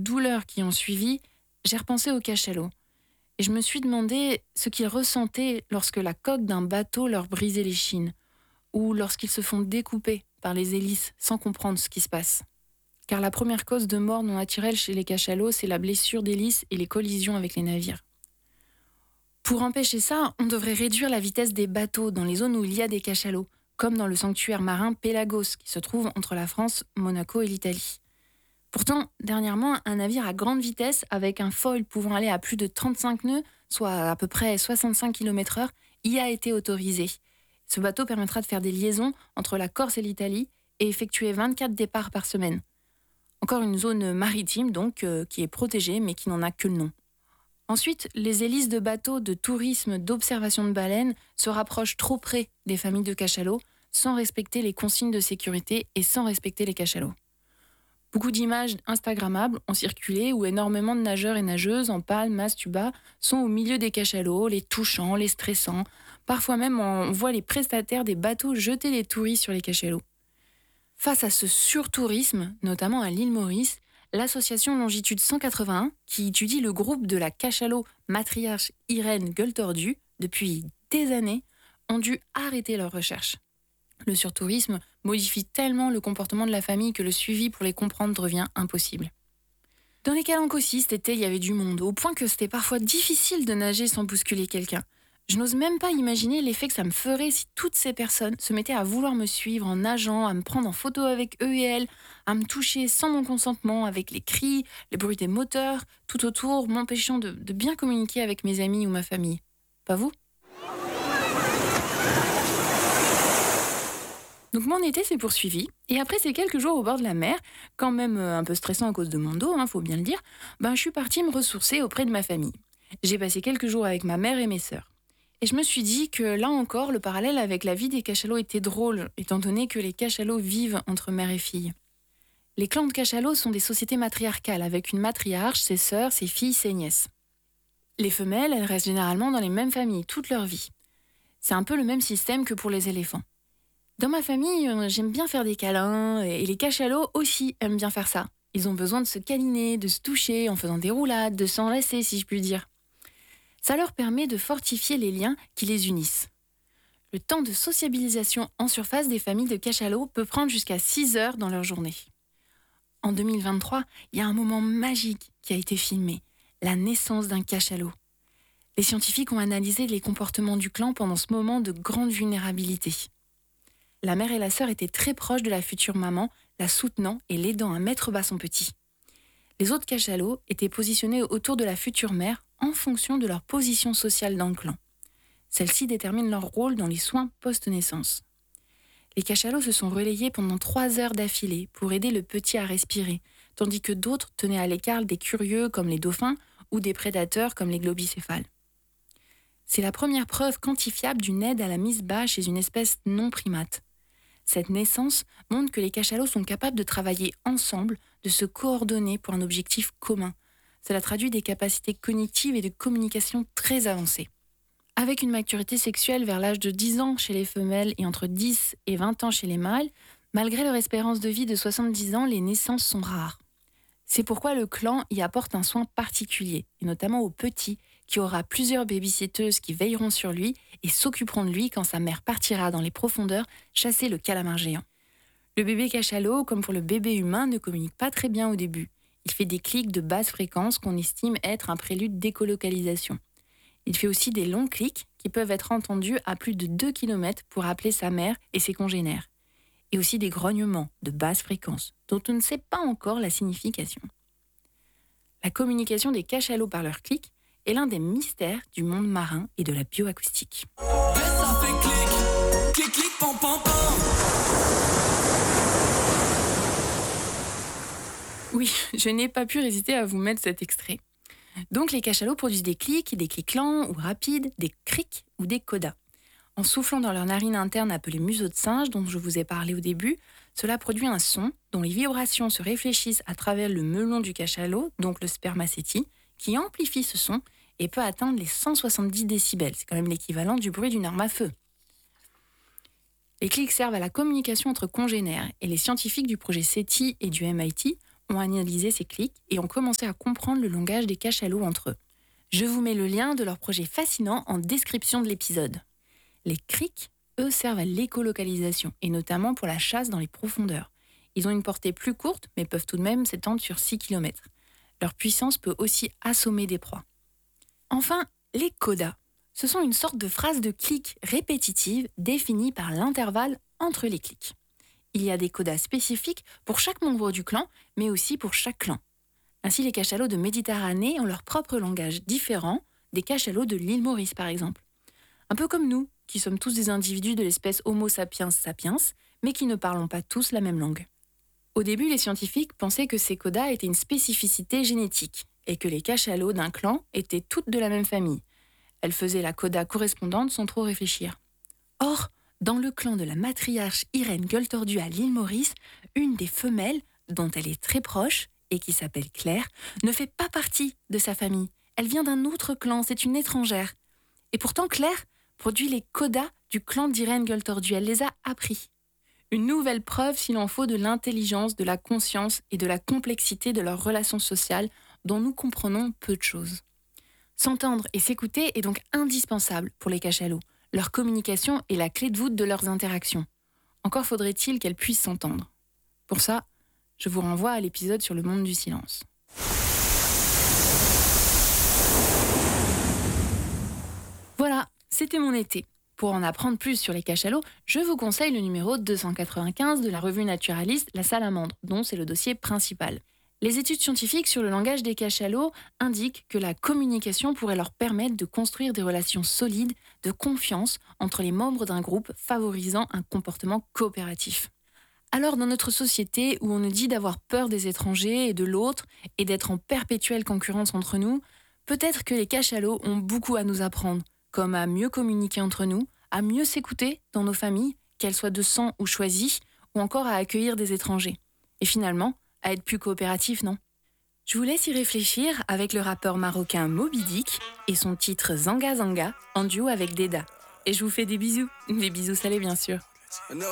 douleurs qui ont suivi, j'ai repensé aux cachalots. Et je me suis demandé ce qu'ils ressentaient lorsque la coque d'un bateau leur brisait l'échine, ou lorsqu'ils se font découper par les hélices sans comprendre ce qui se passe. Car la première cause de mort non naturelle chez les cachalots, c'est la blessure d'hélice et les collisions avec les navires. Pour empêcher ça, on devrait réduire la vitesse des bateaux dans les zones où il y a des cachalots, comme dans le sanctuaire marin Pélagos, qui se trouve entre la France, Monaco et l'Italie. Pourtant, dernièrement, un navire à grande vitesse, avec un foil pouvant aller à plus de 35 nœuds, soit à peu près 65 km/h, y a été autorisé. Ce bateau permettra de faire des liaisons entre la Corse et l'Italie et effectuer 24 départs par semaine. Encore une zone maritime, donc, qui est protégée, mais qui n'en a que le nom. Ensuite, les hélices de bateaux de tourisme d'observation de baleines se rapprochent trop près des familles de cachalots, sans respecter les consignes de sécurité et sans respecter les cachalots. Beaucoup d'images instagrammables ont circulé où énormément de nageurs et nageuses en palmes, masses, tubas sont au milieu des cachalots, les touchant, les stressant. Parfois même, on voit les prestataires des bateaux jeter les touristes sur les cachalots. Face à ce surtourisme, notamment à l'île Maurice, l'association Longitude 181, qui étudie le groupe de la cachalot matriarche Irène Gueule-Tordue depuis des années, ont dû arrêter leurs recherches. Le surtourisme modifie tellement le comportement de la famille que le suivi pour les comprendre devient impossible. Dans les calanques aussi, cet été, il y avait du monde, au point que c'était parfois difficile de nager sans bousculer quelqu'un. Je n'ose même pas imaginer l'effet que ça me ferait si toutes ces personnes se mettaient à vouloir me suivre en nageant, à me prendre en photo avec eux et elles, à me toucher sans mon consentement, avec les cris, les bruits des moteurs, tout autour, m'empêchant de bien communiquer avec mes amis ou ma famille. Pas vous ? Donc mon été s'est poursuivi, et après ces quelques jours au bord de la mer, quand même un peu stressant à cause de mon dos, faut bien le dire, je suis partie me ressourcer auprès de ma famille. J'ai passé quelques jours avec ma mère et mes sœurs. Et je me suis dit que là encore, le parallèle avec la vie des cachalots était drôle, étant donné que les cachalots vivent entre mère et fille. Les clans de cachalots sont des sociétés matriarcales, avec une matriarche, ses sœurs, ses filles, ses nièces. Les femelles, elles restent généralement dans les mêmes familles toute leur vie. C'est un peu le même système que pour les éléphants. Dans ma famille, j'aime bien faire des câlins, et les cachalots aussi aiment bien faire ça. Ils ont besoin de se câliner, de se toucher en faisant des roulades, de s'enlacer si je puis dire. Ça leur permet de fortifier les liens qui les unissent. Le temps de sociabilisation en surface des familles de cachalots peut prendre jusqu'à 6 heures dans leur journée. En 2023, il y a un moment magique qui a été filmé, la naissance d'un cachalot. Les scientifiques ont analysé les comportements du clan pendant ce moment de grande vulnérabilité. La mère et la sœur étaient très proches de la future maman, la soutenant et l'aidant à mettre bas son petit. Les autres cachalots étaient positionnés autour de la future mère en fonction de leur position sociale dans le clan. Celle-ci détermine leur rôle dans les soins post-naissance. Les cachalots se sont relayés pendant 3 heures d'affilée pour aider le petit à respirer, tandis que d'autres tenaient à l'écart des curieux comme les dauphins ou des prédateurs comme les globicéphales. C'est la première preuve quantifiable d'une aide à la mise bas chez une espèce non primate. Cette naissance montre que les cachalots sont capables de travailler ensemble, de se coordonner pour un objectif commun. Cela traduit des capacités cognitives et de communication très avancées. Avec une maturité sexuelle vers l'âge de 10 ans chez les femelles et entre 10 et 20 ans chez les mâles, malgré leur espérance de vie de 70 ans, les naissances sont rares. C'est pourquoi le clan y apporte un soin particulier, et notamment au petit, qui aura plusieurs babysitteuses qui veilleront sur lui et s'occuperont de lui quand sa mère partira dans les profondeurs chasser le calamar géant. Le bébé cachalot, comme pour le bébé humain, ne communique pas très bien au début. Il fait des clics de basse fréquence qu'on estime être un prélude d'écolocalisation. Il fait aussi des longs clics qui peuvent être entendus à plus de 2 km pour appeler sa mère et ses congénères. Et aussi des grognements de basse fréquence, dont on ne sait pas encore la signification. La communication des cachalots par leurs clics est l'un des mystères du monde marin et de la bioacoustique. Mais ça fait clic, clic, clic, pam, pam, pam. Oui, je n'ai pas pu résister à vous mettre cet extrait. Donc les cachalots produisent des clics lents ou rapides, des crics ou des codas. En soufflant dans leur narine interne appelée museau de singe, dont je vous ai parlé au début, cela produit un son dont les vibrations se réfléchissent à travers le melon du cachalot, donc le spermacétie, qui amplifie ce son et peut atteindre les 170 décibels. C'est quand même l'équivalent du bruit d'une arme à feu. Les clics servent à la communication entre congénères et les scientifiques du projet SETI et du MIT ont analysé ces clics et ont commencé à comprendre le langage des cachalots entre eux. Je vous mets le lien de leur projet fascinant en description de l'épisode. Les crics, eux, servent à l'écolocalisation et notamment pour la chasse dans les profondeurs. Ils ont une portée plus courte mais peuvent tout de même s'étendre sur 6 km. Leur puissance peut aussi assommer des proies. Enfin, les codas. Ce sont une sorte de phrases de clics répétitives définies par l'intervalle entre les clics. Il y a des codas spécifiques pour chaque membre du clan, mais aussi pour chaque clan. Ainsi, les cachalots de Méditerranée ont leur propre langage différent des cachalots de l'île Maurice, par exemple. Un peu comme nous, qui sommes tous des individus de l'espèce Homo sapiens sapiens, mais qui ne parlons pas tous la même langue. Au début, les scientifiques pensaient que ces codas étaient une spécificité génétique et que les cachalots d'un clan étaient toutes de la même famille. Elles faisaient la coda correspondante sans trop réfléchir. Or, dans le clan de la matriarche Irène Gueule-Tordue à l'île Maurice, une des femelles, dont elle est très proche et qui s'appelle Claire, ne fait pas partie de sa famille. Elle vient d'un autre clan, c'est une étrangère. Et pourtant, Claire produit les codas du clan d'Irène Gueule-Tordue. Elle les a appris. Une nouvelle preuve, s'il en faut, de l'intelligence, de la conscience et de la complexité de leurs relations sociales dont nous comprenons peu de choses. S'entendre et s'écouter est donc indispensable pour les cachalots. Leur communication est la clé de voûte de leurs interactions. Encore faudrait-il qu'elles puissent s'entendre. Pour ça, je vous renvoie à l'épisode sur le monde du silence. Voilà, c'était mon été. Pour en apprendre plus sur les cachalots, je vous conseille le numéro 295 de la revue naturaliste La Salamandre, dont c'est le dossier principal. Les études scientifiques sur le langage des cachalots indiquent que la communication pourrait leur permettre de construire des relations solides, de confiance entre les membres d'un groupe, favorisant un comportement coopératif. Alors dans notre société où on nous dit d'avoir peur des étrangers et de l'autre et d'être en perpétuelle concurrence entre nous, peut-être que les cachalots ont beaucoup à nous apprendre, comme à mieux communiquer entre nous, à mieux s'écouter dans nos familles, qu'elles soient de sang ou choisies, ou encore à accueillir des étrangers. Et finalement, à être plus coopératif, non ? Je vous laisse y réfléchir avec le rappeur marocain Moby Dick et son titre Zanga Zanga en duo avec Deda. Et je vous fais des bisous salés bien sûr.